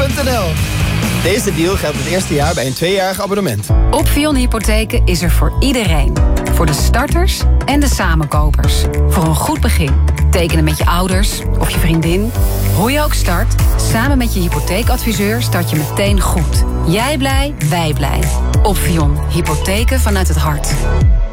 Opvion.nl. Deze deal geldt het eerste jaar bij een 2-jarig abonnement. Opvion Hypotheken is er voor iedereen. Voor de starters en de samenkopers. Voor een goed begin. Tekenen met je ouders of je vriendin. Hoe je ook start, samen met je hypotheekadviseur start je meteen goed. Jij blij, wij blij. Opvion Hypotheken vanuit het hart.